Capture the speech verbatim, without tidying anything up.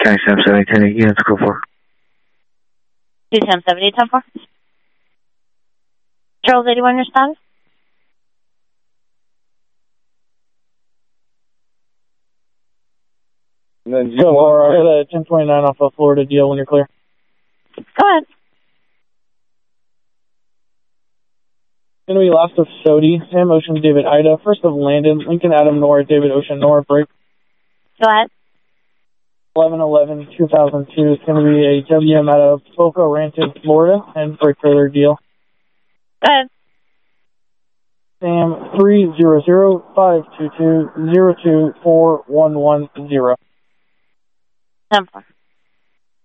County Sam seventy ten units, go for. two Sam seventy ten four. Charles eighty-one, your status? And then go for uh, ten twenty-nine off of Florida deal when you're clear. Go ahead. Going to be last of Sodi, Sam Ocean, David Ida, first of Landon, Lincoln Adam Nora, David Ocean Nora, break. Go ahead. eleven eleven two thousand two is going to be a W M out of Boca Raton, Florida, and break further deal. Go ahead. Sam three zero zero five two two zero two four one one zero. ten four.